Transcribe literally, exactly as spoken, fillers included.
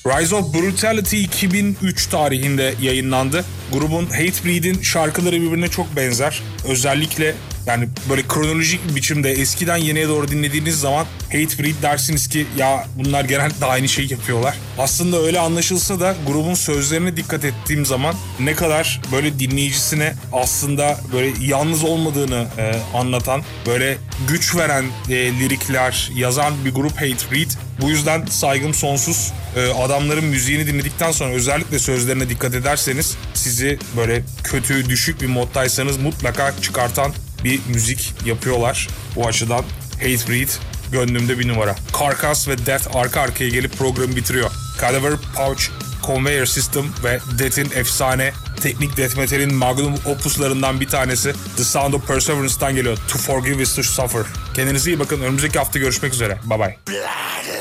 Rise of Brutality iki bin üç tarihinde yayınlandı. Grubun Hatebreed'in şarkıları birbirine çok benzer. Özellikle yani böyle kronolojik bir biçimde eskiden yeniye doğru dinlediğiniz zaman Hatebreed dersiniz ki ya bunlar genellikle aynı şeyi yapıyorlar. Aslında öyle anlaşılsa da grubun sözlerine dikkat ettiğim zaman ne kadar böyle dinleyicisine aslında böyle yalnız olmadığını e, anlatan, böyle güç veren e, lirikler yazan bir grup Hatebreed. Bu yüzden saygım sonsuz. E, adamların müziğini dinledikten sonra özellikle sözlerine dikkat ederseniz sizi böyle kötü, düşük bir moddaysanız mutlaka çıkartan bir müzik yapıyorlar. Bu açıdan Hatebreed gönlümde bir numara. Carcass ve Death arka arkaya gelip programı bitiriyor. Cadaver Pouch, Conveyor System ve Death'in efsane teknik death metal'in magnum opuslarından bir tanesi The Sound of Perseverance'dan geliyor. To Forgive is to Suffer. Kendinize iyi bakın. Önümüzdeki hafta görüşmek üzere. Bye bye.